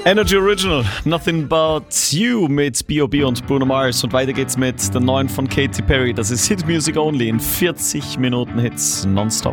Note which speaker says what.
Speaker 1: Energy Original, Nothing But You mit B.O.B. und Bruno Mars. Und weiter geht's mit der neuen von Katy Perry. Das ist Hit Music Only in 40 Minuten Hits nonstop.